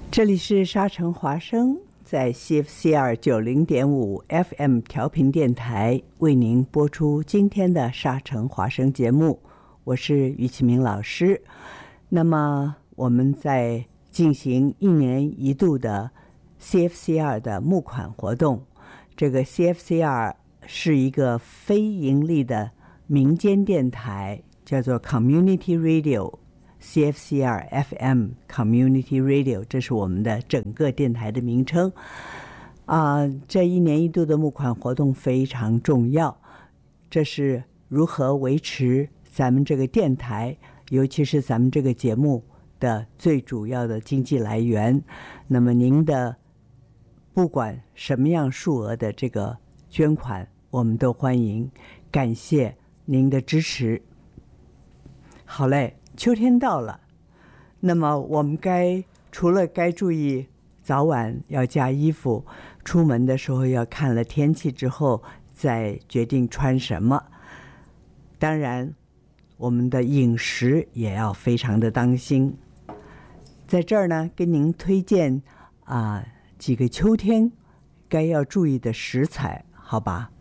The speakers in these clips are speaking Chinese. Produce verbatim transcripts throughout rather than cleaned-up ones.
这里是沙城华声，在 C F C R 九零点五 F M 调频电台为您播出今天的沙城华声节目，我是于启明老师。那么我们在进行一年一度的 C F C R 的募款活动，这个 C F C R 是一个非盈利的民间电台，叫做 Community Radio。C F C R F M Community Radio， 这是我们的整个电台的名称啊、呃。这一年一度的募款活动非常重要，这是如何维持咱们这个电台，尤其是咱们这个节目的最主要的经济来源。那么您的不管什么样数额的这个捐款，我们都欢迎，感谢您的支持。好嘞。秋天到了，那么我们该除了该注意早晚要加衣服，出门的时候要看了天气之后再决定穿什么。当然我们的饮食也要非常的当心。在这儿呢跟您推荐啊、呃、几个秋天该要注意的食材，好吧。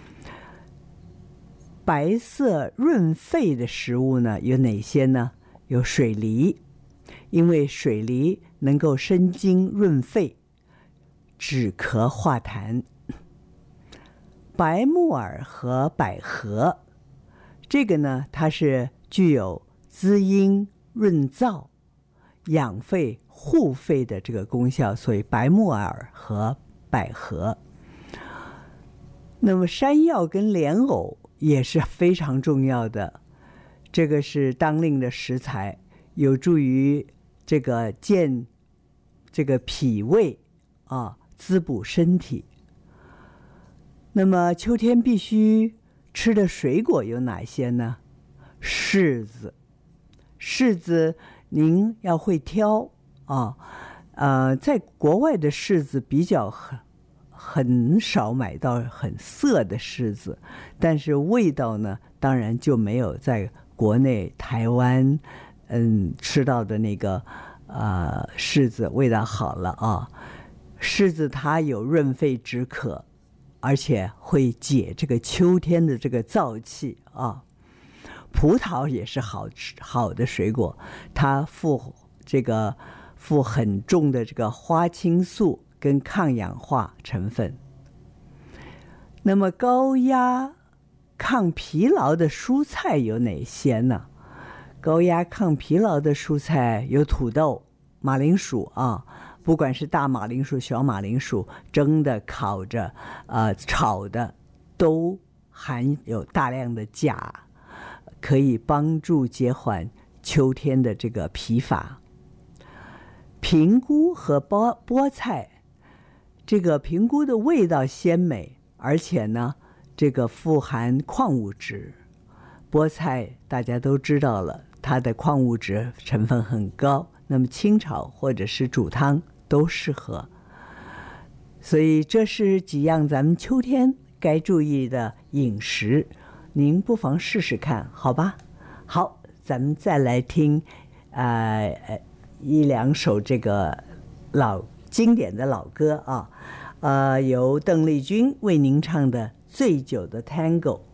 白色润肺的食物呢有哪些呢？有水梨，因为水梨能够生津润肺，止咳化痰。白木耳和百合，这个呢它是具有滋阴润燥、养肺护肺的这个功效，所以白木耳和百合。那么山药跟莲藕也是非常重要的，这个是当令的食材，有助于这个健这个脾胃啊，滋补身体。那么秋天必须吃的水果有哪些呢？柿子，柿子您要会挑啊，呃，在国外的柿子比较很。很少买到很涩的柿子，但是味道呢当然就没有在国内台湾嗯吃到的那个呃柿子味道好了啊。柿子它有润肺止渴，而且会解这个秋天的这个燥气啊。葡萄也是好吃好的水果，它富这个富很重的这个花青素跟抗氧化成分。那么高压抗疲劳的蔬菜有哪些呢？高压抗疲劳的蔬菜有土豆、马铃薯啊，不管是大马铃薯、小马铃薯，蒸的、烤着、呃炒的，都含有大量的钾，可以帮助减缓秋天的这个疲乏。平菇和菠菠菜，这个平菇的味道鲜美，而且呢这个富含矿物质。菠菜大家都知道了，它的矿物质成分很高，那么清炒或者是煮汤都适合。所以这是几样咱们秋天该注意的饮食，您不妨试试看，好吧？好，咱们再来听呃一两首这个老经典的老歌啊，呃，由邓丽君为您唱的《醉酒的 Tango》。